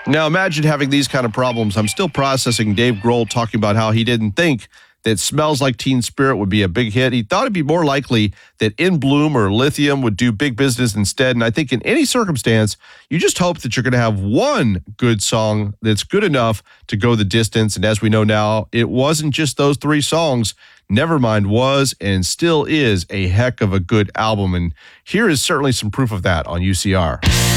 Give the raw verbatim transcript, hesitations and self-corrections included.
Now imagine having these kind of problems. I'm still processing Dave Grohl talking about how he didn't think that Smells Like Teen Spirit would be a big hit. He thought it'd be more likely that In Bloom or Lithium would do big business instead. And I think in any circumstance, you just hope that you're going to have one good song that's good enough to go the distance. And as we know now, it wasn't just those three songs. Nevermind was and still is a heck of a good album. And here is certainly some proof of that on U C R.